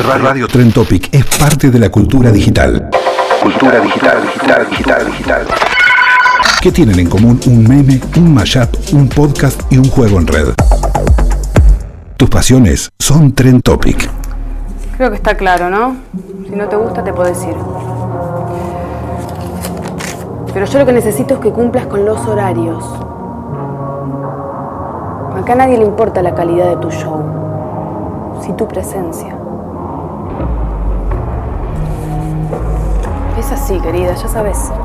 Radio Trend Topic es parte de la cultura digital. Cultura digital. ¿Qué tienen en común un meme, un mashup, un podcast y un juego en red? Tus pasiones son Trend Topic. Creo que está claro, ¿no? Si no te gusta, te podés ir. Pero yo lo que necesito es que cumplas con los horarios. Acá a nadie le importa la calidad de tu show, sí tu presencia. Es así, querida, ya sabes.